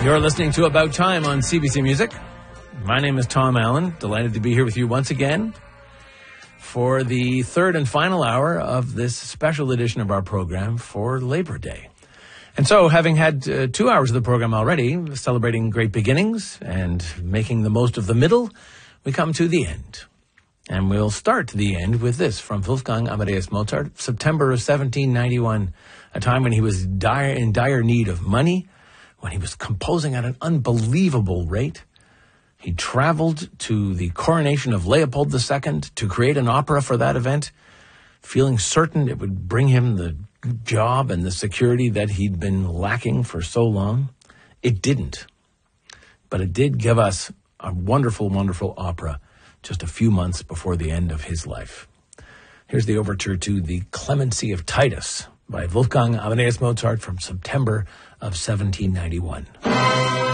You're listening to About Time on CBC Music. My name is Tom Allen. Delighted to be here with you once again for the third and final hour of this special edition of our program for Labor Day. And so, having had 2 hours of the program already, celebrating great beginnings and making the most of the middle, we come to the end. And we'll start the end with this from Wolfgang Amadeus Mozart, September of 1791, a time when he was in dire need of money, when he was composing at an unbelievable rate. He traveled to the coronation of Leopold II to create an opera for that event, feeling certain it would bring him the job and the security that he'd been lacking for so long. It didn't. But it did give us a wonderful, wonderful opera just a few months before the end of his life. Here's the overture to The Clemency of Titus by Wolfgang Amadeus Mozart from September of 1791.